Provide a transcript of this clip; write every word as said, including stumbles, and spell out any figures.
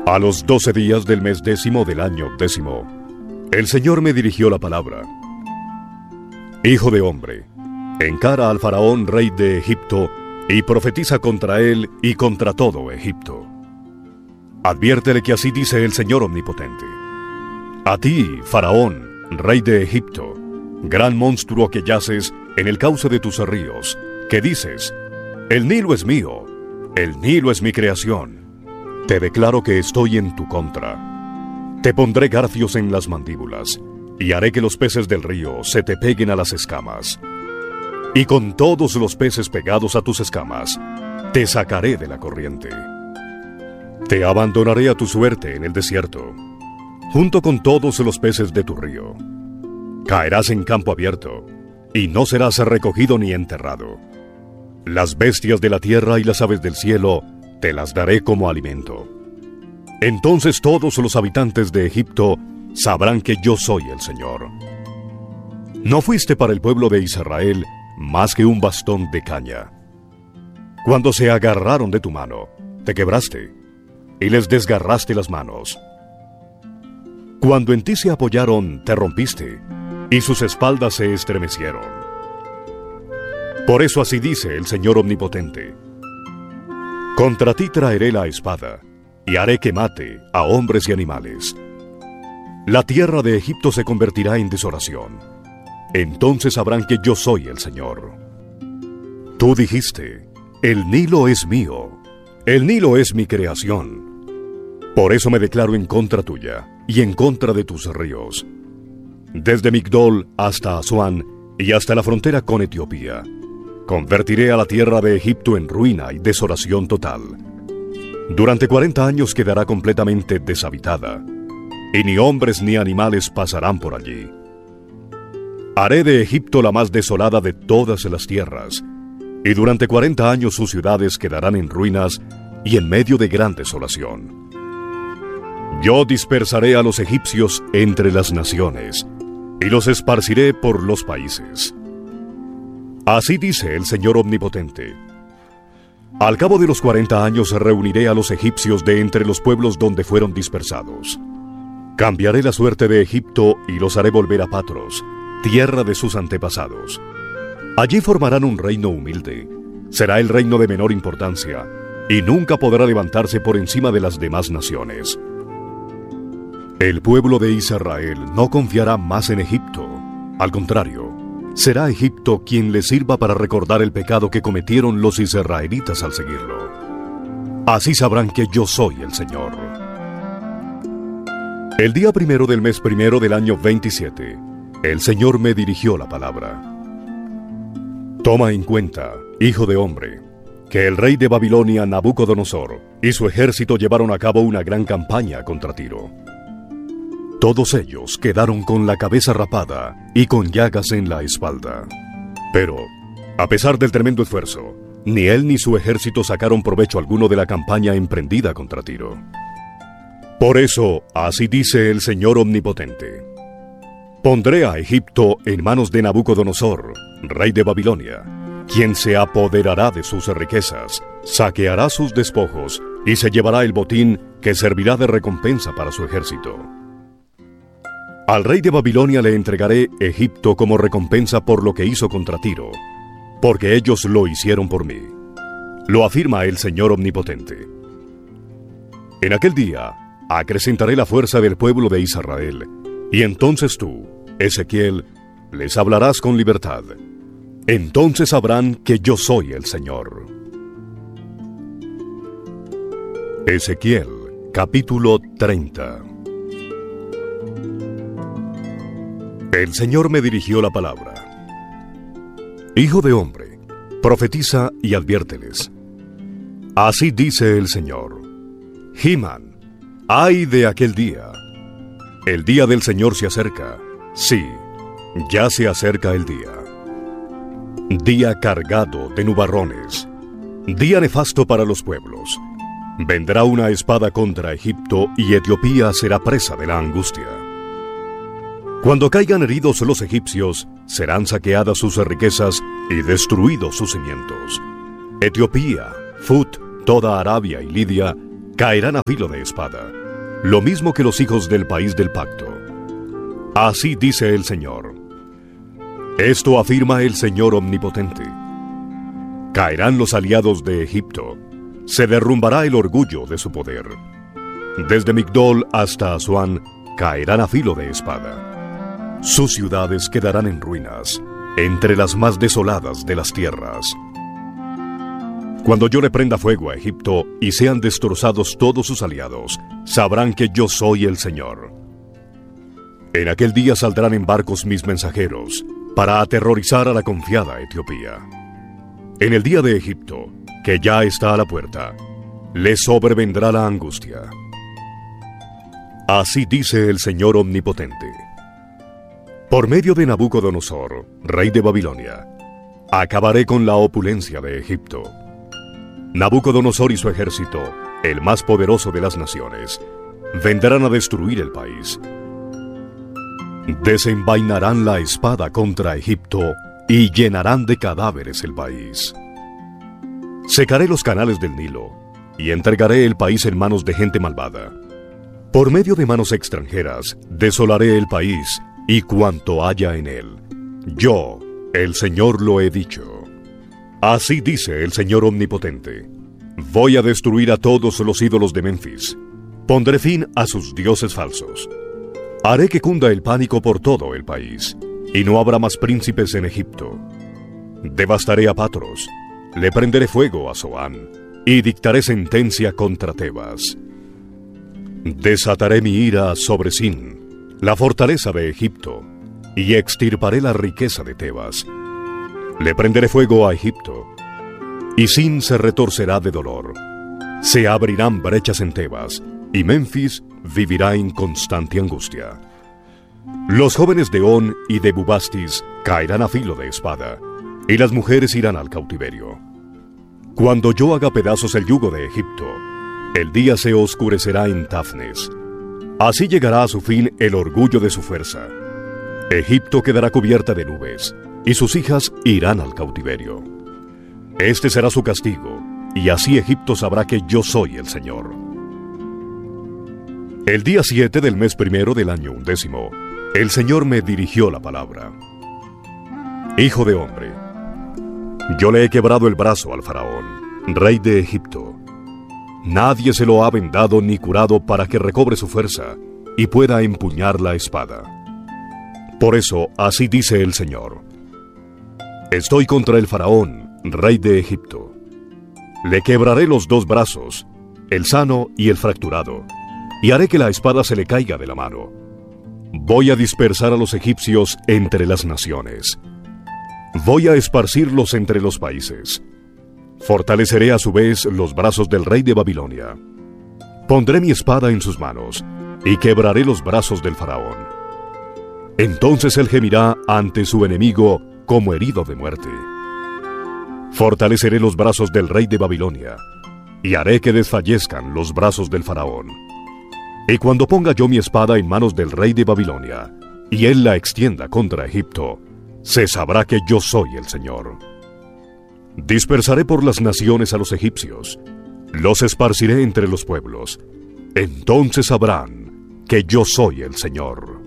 A los doce días del mes décimo del año décimo, el Señor me dirigió la palabra. Hijo de hombre, encara al faraón rey de Egipto y profetiza contra él y contra todo Egipto. Adviértele que así dice el Señor omnipotente. A ti, faraón, rey de Egipto, gran monstruo que yaces en el cauce de tus ríos, que dices, el Nilo es mío, el Nilo es mi creación. Te declaro que estoy en tu contra. Te pondré garfios en las mandíbulas, y haré que los peces del río se te peguen a las escamas. Y con todos los peces pegados a tus escamas, te sacaré de la corriente. Te abandonaré a tu suerte en el desierto, junto con todos los peces de tu río. Caerás en campo abierto, y no serás recogido ni enterrado. Las bestias de la tierra y las aves del cielo te las daré como alimento. Entonces todos los habitantes de Egipto sabrán que yo soy el Señor. No fuiste para el pueblo de Israel más que un bastón de caña. Cuando se agarraron de tu mano, te quebraste, y les desgarraste las manos. Cuando en ti se apoyaron, te rompiste, y sus espaldas se estremecieron. Por eso así dice el Señor omnipotente. Contra ti traeré la espada, y haré que mate a hombres y animales. La tierra de Egipto se convertirá en desolación. Entonces sabrán que yo soy el Señor. Tú dijiste, el Nilo es mío, el Nilo es mi creación. Por eso me declaro en contra tuya, y en contra de tus ríos. Desde Migdol hasta Asuán, y hasta la frontera con Etiopía. Convertiré a la tierra de Egipto en ruina y desolación total. Durante cuarenta años quedará completamente deshabitada, y ni hombres ni animales pasarán por allí. Haré de Egipto la más desolada de todas las tierras, y durante cuarenta años sus ciudades quedarán en ruinas y en medio de gran desolación. Yo dispersaré a los egipcios entre las naciones, y los esparciré por los países. Así dice el Señor omnipotente. Al cabo de los cuarenta años reuniré a los egipcios de entre los pueblos donde fueron dispersados. Cambiaré la suerte de Egipto y los haré volver a Patros, tierra de sus antepasados. Allí formarán un reino humilde. Será el reino de menor importancia, y nunca podrá levantarse por encima de las demás naciones. El pueblo de Israel no confiará más en Egipto. Al contrario, será Egipto quien les sirva para recordar el pecado que cometieron los israelitas al seguirlo. Así sabrán que yo soy el Señor. El día primero del mes primero del año veintisiete, el Señor me dirigió la palabra. Toma en cuenta, hijo de hombre, que el rey de Babilonia, Nabucodonosor, y su ejército llevaron a cabo una gran campaña contra Tiro. Todos ellos quedaron con la cabeza rapada y con llagas en la espalda. Pero, a pesar del tremendo esfuerzo, ni él ni su ejército sacaron provecho alguno de la campaña emprendida contra Tiro. Por eso, así dice el Señor omnipotente. Pondré a Egipto en manos de Nabucodonosor, rey de Babilonia, quien se apoderará de sus riquezas, saqueará sus despojos y se llevará el botín que servirá de recompensa para su ejército. Al rey de Babilonia le entregaré Egipto como recompensa por lo que hizo contra Tiro, porque ellos lo hicieron por mí. Lo afirma el Señor omnipotente. En aquel día acrecentaré la fuerza del pueblo de Israel, y entonces tú, Ezequiel, les hablarás con libertad. Entonces sabrán que yo soy el Señor. Ezequiel, capítulo treinta. El Señor me dirigió la palabra. Hijo de hombre, profetiza y adviérteles. Así dice el Señor. Giman, ay de aquel día. El día del Señor se acerca. Sí, ya se acerca el día. Día cargado de nubarrones. Día nefasto para los pueblos. Vendrá una espada contra Egipto y Etiopía será presa de la angustia. Cuando caigan heridos los egipcios, serán saqueadas sus riquezas y destruidos sus cimientos. Etiopía, Fut, toda Arabia y Lidia caerán a filo de espada, lo mismo que los hijos del país del pacto. Así dice el Señor. Esto afirma el Señor omnipotente. Caerán los aliados de Egipto, se derrumbará el orgullo de su poder. Desde Migdol hasta Asuán caerán a filo de espada. Sus ciudades quedarán en ruinas, entre las más desoladas de las tierras. Cuando yo le prenda fuego a Egipto y sean destrozados todos sus aliados, sabrán que yo soy el Señor. En aquel día saldrán en barcos mis mensajeros, para aterrorizar a la confiada Etiopía. En el día de Egipto, que ya está a la puerta, le sobrevendrá la angustia. Así dice el Señor omnipotente. Por medio de Nabucodonosor, rey de Babilonia, acabaré con la opulencia de Egipto. Nabucodonosor y su ejército, el más poderoso de las naciones, vendrán a destruir el país. Desenvainarán la espada contra Egipto y llenarán de cadáveres el país. Secaré los canales del Nilo y entregaré el país en manos de gente malvada. Por medio de manos extranjeras, desolaré el país y cuanto haya en él. Yo, el Señor, lo he dicho. Así dice el Señor omnipotente. Voy a destruir a todos los ídolos de Memphis. Pondré fin a sus dioses falsos. Haré que cunda el pánico por todo el país, y no habrá más príncipes en Egipto. Devastaré a Patros, le prenderé fuego a Zoán, y dictaré sentencia contra Tebas. Desataré mi ira sobre Sin, la fortaleza de Egipto, y extirparé la riqueza de Tebas. Le prenderé fuego a Egipto, y Sin se retorcerá de dolor. Se abrirán brechas en Tebas, y Memphis vivirá en constante angustia. Los jóvenes de On y de Bubastis caerán a filo de espada, y las mujeres irán al cautiverio. Cuando yo haga pedazos el yugo de Egipto, el día se oscurecerá en Tafnes. Así llegará a su fin el orgullo de su fuerza. Egipto quedará cubierta de nubes, y sus hijas irán al cautiverio. Este será su castigo, y así Egipto sabrá que yo soy el Señor. El día siete del mes primero del año undécimo, el Señor me dirigió la palabra. Hijo de hombre, yo le he quebrado el brazo al faraón, rey de Egipto. Nadie se lo ha vendado ni curado para que recobre su fuerza y pueda empuñar la espada. Por eso, así dice el Señor. Estoy contra el faraón, rey de Egipto. Le quebraré los dos brazos, el sano y el fracturado, y haré que la espada se le caiga de la mano. Voy a dispersar a los egipcios entre las naciones. Voy a esparcirlos entre los países. Fortaleceré a su vez los brazos del rey de Babilonia. Pondré mi espada en sus manos y quebraré los brazos del faraón. Entonces él gemirá ante su enemigo como herido de muerte. Fortaleceré los brazos del rey de Babilonia y haré que desfallezcan los brazos del faraón. Y cuando ponga yo mi espada en manos del rey de Babilonia y él la extienda contra Egipto, se sabrá que yo soy el Señor. Dispersaré por las naciones a los egipcios, los esparciré entre los pueblos. Entonces sabrán que yo soy el Señor.